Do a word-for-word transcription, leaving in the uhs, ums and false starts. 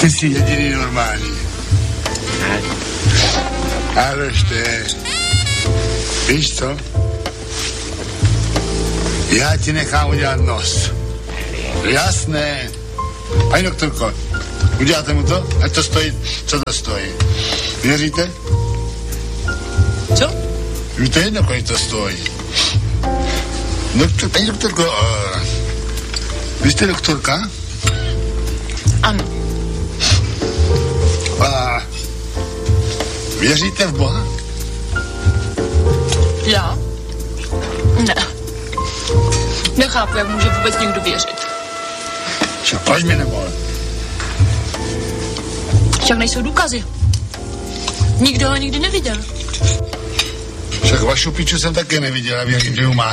Ty jsi jediný normální. Ale ještě. Víš co? Já ti nechám udělat nos. Jasné. Pani doktorko, uděláte mu to? Ať to stojí, co to stojí. Věříte? Co? Víte jedno, kolik to stojí. Doktor, paní doktorko, uh, vy jste doktorka? Ano. A věříte v Boha? Já? Ne. Nechápu, jak může vůbec někdo věřit. Však proč mi nemohl? Však nejsou důkazy. Nikdo ho nikdy neviděl. Však vašu piču jsem také neviděl a věřím, že ho má.